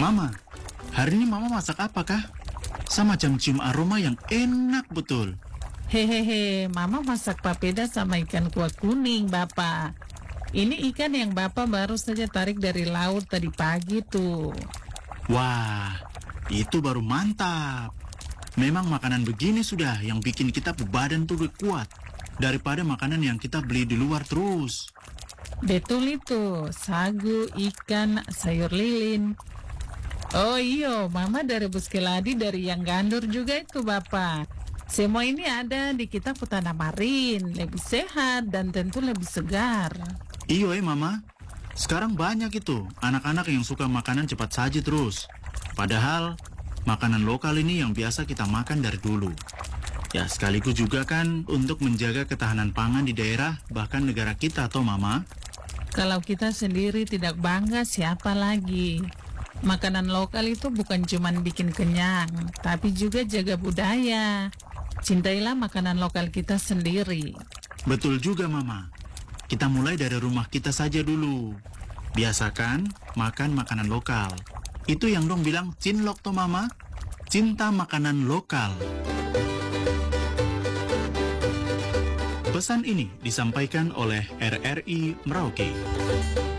Mama, hari ini Mama masak apa kah? Sama macam cium aroma yang enak betul. Hehehe, Mama masak papeda sama ikan kuah kuning, Bapak. Ini ikan yang Bapak baru saja tarik dari laut tadi pagi tuh. Wah, itu baru mantap. Memang makanan begini sudah yang bikin kita badan tuh kuat daripada makanan yang kita beli di luar terus. Betul itu, sagu, ikan, sayur lilin. Oh iyo, Mama dari rebus keladi dari yang gandur juga itu, Bapak. Semua ini ada di kita Putana Marin, lebih sehat dan tentu lebih segar. Iyo Mama, sekarang banyak itu anak-anak yang suka makanan cepat saji terus. Padahal makanan lokal ini yang biasa kita makan dari dulu. Ya sekaligus juga kan untuk menjaga ketahanan pangan di daerah bahkan negara kita toh Mama. Kalau kita sendiri tidak bangga, siapa lagi? Makanan lokal itu bukan cuma bikin kenyang, tapi juga jaga budaya. Cintailah makanan lokal kita sendiri. Betul juga Mama. Kita mulai dari rumah kita saja dulu. Biasakan makan makanan lokal. Itu yang dong bilang cinlok toh Mama. Cinta makanan lokal. Pesan ini disampaikan oleh RRI Merauke.